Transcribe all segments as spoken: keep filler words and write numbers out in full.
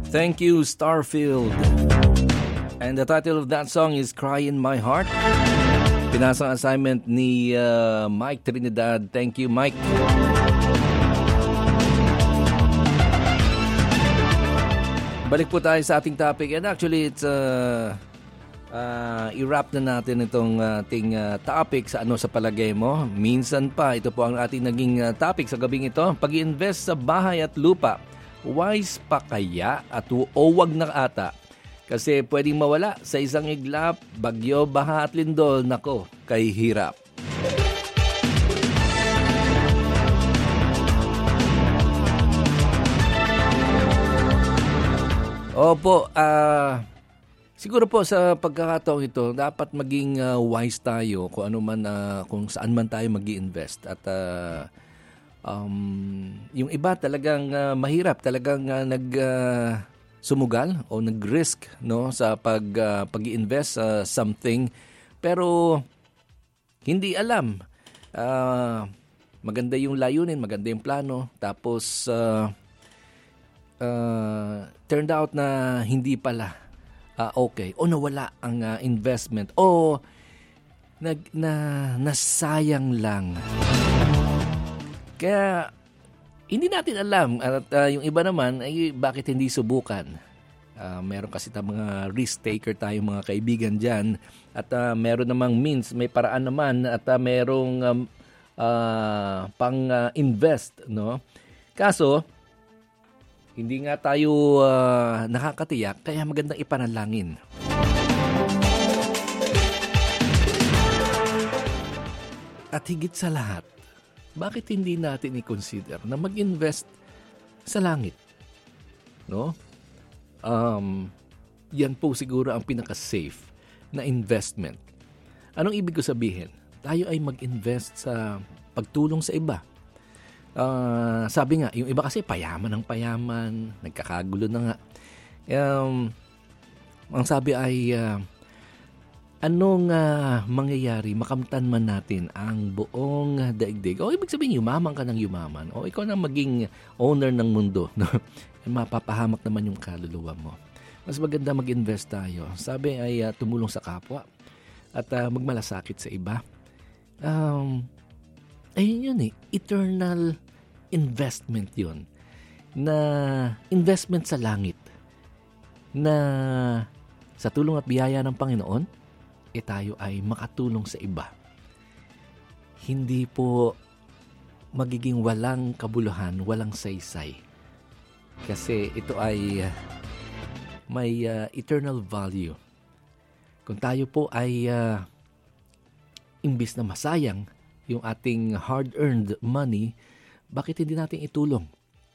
Thank you, Starfield. And the title of that song is Cry in My Heart. Pinasang assignment ni uh, Mike Trinidad. Thank you, Mike. Balik po tayo sa ating topic. And actually, it's uh, uh, i-wrap na natin itong ating uh, topic sa ano sa palagay mo. Minsan pa, ito po ang ating naging uh, topic sa gabing ito. Pag-i-invest sa bahay at lupa. Wise pa kaya at o wag na ata? Kasi pwedeng mawala sa isang iglap, bagyo, baha at lindol. Nako, kay hirap. Opo, ah... Uh, siguro po sa pagkakataong ito, dapat maging uh, wise tayo kung ano man uh, kung saan man tayo magi-invest at uh, um, yung iba talagang uh, mahirap, talagang uh, nag uh, sumugal o nag-risk no sa pag uh, pag-i-invest sa uh, something pero hindi alam. Uh, maganda yung layunin, maganda yung plano, tapos uh, uh, turned out na hindi pala uh, okay o nawala ang uh, investment o nag na nasayang lang. Kaya hindi natin alam at uh, yung iba naman ay bakit hindi subukan. Uh, meron kasi tayong mga risk taker tayong mga kaibigan diyan at uh, meron namang means, may paraan naman at uh, merong um, uh, pang uh, invest no. Kaso hindi nga tayo uh, nakakatiyak, kaya magandang ipanalangin. At higit sa lahat, bakit hindi natin i-consider na mag-invest sa langit? No? Um, yan po siguro ang pinaka-safe na investment. Anong ibig ko sabihin? Tayo ay mag-invest sa pagtulong sa iba. Uh, sabi nga, yung iba kasi payaman ng payaman, nagkakagulo na nga. Um, ang sabi ay, uh, anong uh, mangyayari, makamtan man natin ang buong daigdig. O ibig sabihin, yumaman ka ng yumaman. O ikaw na maging owner ng mundo. No? Mapapahamak naman yung kaluluwa mo. Mas maganda mag-invest tayo. Sabi ay uh, tumulong sa kapwa at uh, magmalasakit sa iba. Um, ayun yun eh, eternal investment yun, na investment sa langit, na sa tulong at biyaya ng Panginoon, eh tayo ay makatulong sa iba. Hindi po magiging walang kabuluhan, walang saysay. Kasi ito ay uh, may uh, eternal value. Kung tayo po ay uh, imbis na masayang yung ating hard-earned money, bakit hindi natin itulong?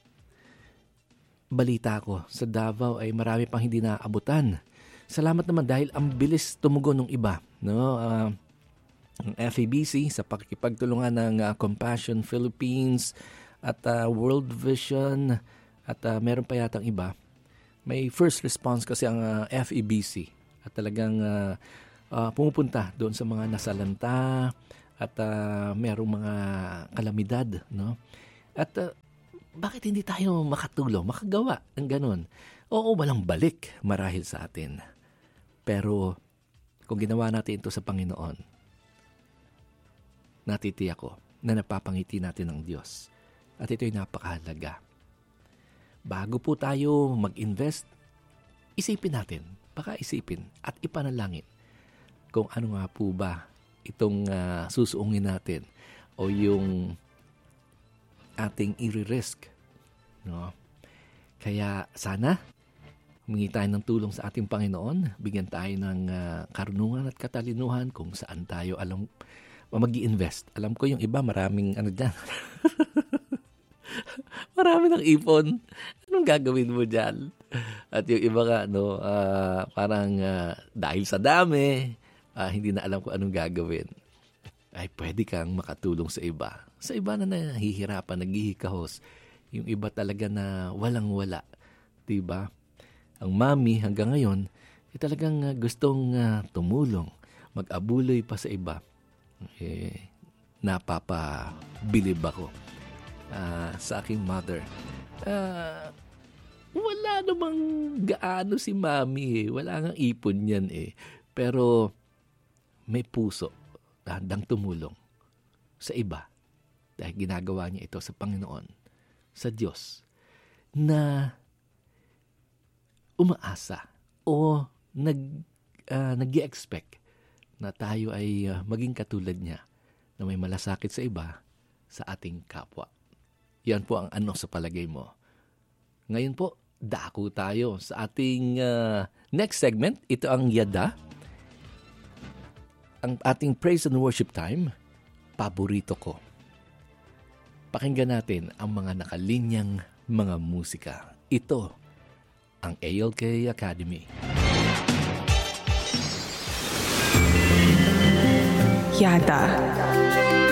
Balita ko, sa Davao ay marami pang hindi naaabutan. Salamat naman dahil ang bilis tumugon ng iba. No? Uh, ang F E B C sa pakikipagtulungan ng uh, Compassion Philippines at uh, World Vision at uh, meron pa yatang iba. May first response kasi ang uh, F E B C at talagang uh, uh, pumupunta doon sa mga nasalanta at uh, merong mga kalamidad, no? At uh, bakit hindi tayo makatulong, makagawa ng ganun? Oo, walang balik marahil sa atin. Pero kung ginawa natin ito sa Panginoon, natitiyak ko na napapangiti natin ng Diyos. At ito'y napakahalaga. Bago po tayo mag-invest, isipin natin, baka isipin at ipanalangin kung ano nga po ba itong uh, susuungin natin o yung ating i-risk. No? Kaya sana humingi tayo ng tulong sa ating Panginoon, bigyan tayo ng uh, karunungan at katalinuhan kung saan tayo alam mag-i-invest. Alam ko yung iba maraming ano dyan. Marami ng ipon. Anong gagawin mo dyan? At yung iba nga, no, uh, parang uh, dahil sa dami, uh, hindi na alam kung anong gagawin. Ay, pwede kang makatulong sa iba. Sa iba na nahihirapan, naghihikahos. Yung iba talaga na walang-wala. Diba? Ang mami hanggang ngayon, eh, talagang uh, gustong uh, tumulong. Mag-abuloy pa sa iba. Eh, napapabilib ako uh, sa aking mother. Uh, wala namang gaano si mami eh. Wala ngang ipon yan eh. Pero may puso, handang tumulong sa iba dahil ginagawa niya ito sa Panginoon, sa Diyos, na umaasa o nag, uh, nag-i-expect na tayo ay uh, maging katulad niya na may malasakit sa iba sa ating kapwa. Yan po ang ano sa palagay mo. Ngayon po, dako tayo sa ating uh, next segment. Ito ang Yada. Ang ating praise and worship time, paborito ko. Pakinggan natin ang mga nakalinyang mga musika. Ito ang A L K Academy. Yada.